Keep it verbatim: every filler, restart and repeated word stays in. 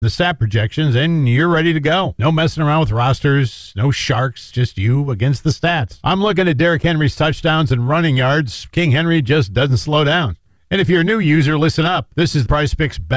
the stat projections, and you're ready to go. No messing around with rosters, no sharks, just you against the stats. I'm looking at Derrick Henry's touchdowns and running yards. King Henry just doesn't slow down. And if you're a new user, listen up. This is PrizePicks